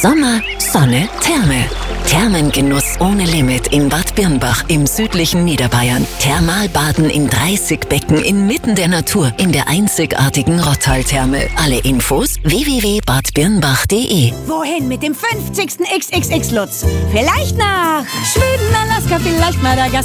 Sommer, Sonne, Therme. Thermengenuss ohne Limit in Bad Birnbach im südlichen Niederbayern. Thermalbaden in 30 Becken inmitten der Natur in der einzigartigen Rottal-Therme. Alle Infos www.badbirnbach.de. Wohin mit dem 50. XXX-Lutz? Vielleicht nach Schweden, Alaska, vielleicht Madagaskar.